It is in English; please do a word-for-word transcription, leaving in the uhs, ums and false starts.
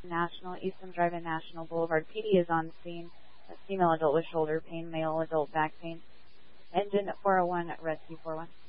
National, Eastham Drive and National Boulevard. P D is on scene. A female adult with shoulder pain, male adult back pain. Engine four oh one, rescue four one.